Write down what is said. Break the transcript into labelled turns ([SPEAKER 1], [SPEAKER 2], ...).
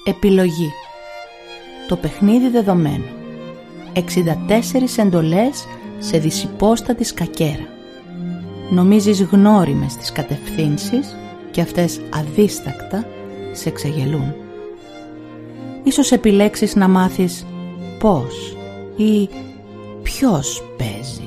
[SPEAKER 1] Επιλογή. Το παιχνίδι δεδομένο. 64 εντολές σε δυσυπόστατη σκακέρα. Νομίζεις γνώριμες τις κατευθύνσεις και αυτές αδίστακτα σε ξεγελούν. Ίσως επιλέξεις να μάθεις πώς ή ποιος παίζει.